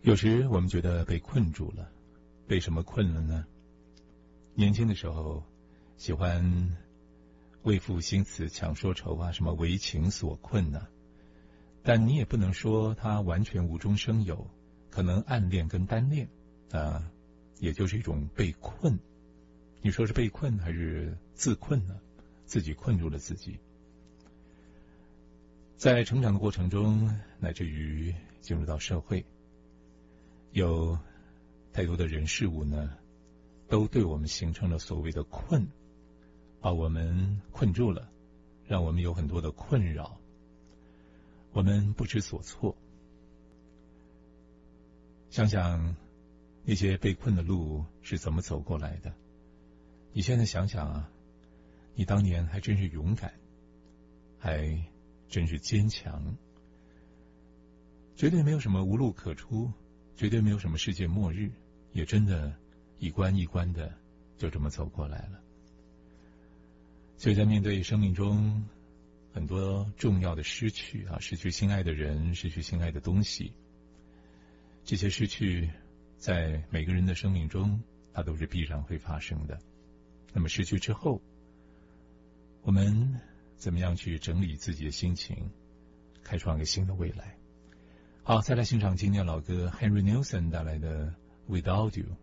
有时我们觉得被困住了，被什么困了呢？年轻的时候喜欢为赋新词强说愁啊，什么为情所困呢？但你也不能说他完全无中生有，可能暗恋跟单恋啊，也就是一种被困。你说是被困还是自困呢？自己困住了自己。在成长的过程中，乃至于进入到社会，有太多的人事物呢，都对我们形成了所谓的困，把我们困住了，让我们有很多的困扰，我们不知所措。想想那些被困的路是怎么走过来的，你现在想想啊，你当年还真是勇敢，还真是坚强，绝对没有什么无路可出，绝对没有什么世界末日，也真的一关一关的就这么走过来了。所以在面对生命中很多重要的失去啊，失去心爱的人，失去心爱的东西，这些失去在每个人的生命中它都是必然会发生的。那么失去之后，我们怎么样去整理自己的心情，开创一个新的未来？好，再来欣赏经典老歌 Henry Nilsson 带来的 Without You。